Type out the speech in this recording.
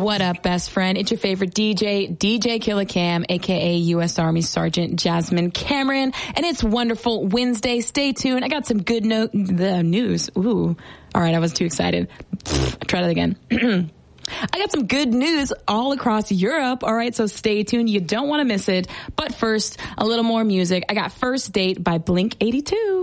What up, best friend? It's your favorite DJ Killer Cam, aka U.S. Army Sergeant Jasmine Cameron, and it's Wonderful Wednesday. Stay tuned. I got some good news. Ooh. All right, I was too excited. Try that again. I got some good news all across Europe. All right, so stay tuned. You don't want to miss it. But first, a little more music. I got First Date by Blink 82.